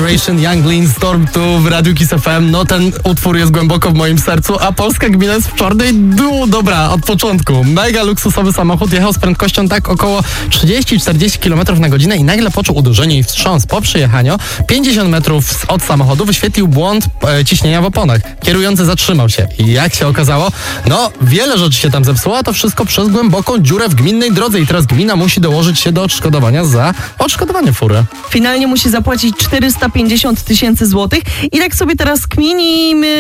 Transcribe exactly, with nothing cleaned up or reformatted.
Generation, Young Lean Storm tu w Radiu Kiss F M. No ten utwór jest głęboko w moim sercu, a polska gmina jest w czarnej dół. Dobra, od początku. Mega luksusowy samochód jechał z prędkością tak około trzydzieści czterdzieści kilometrów na godzinę i nagle poczuł uderzenie i wstrząs. Po przyjechaniu pięćdziesiąt metrów od samochodu wyświetlił błąd e, ciśnienia w oponach. Kierujący zatrzymał się. I jak się okazało, no wiele rzeczy się tam zepsuło, a to wszystko przez głęboką dziurę w gminnej drodze i teraz gmina musi dołożyć się do odszkodowania za odszkodowanie fury. Finalnie musi zapłacić czterysta pięćdziesiąt tysięcy złotych i tak sobie teraz kminimy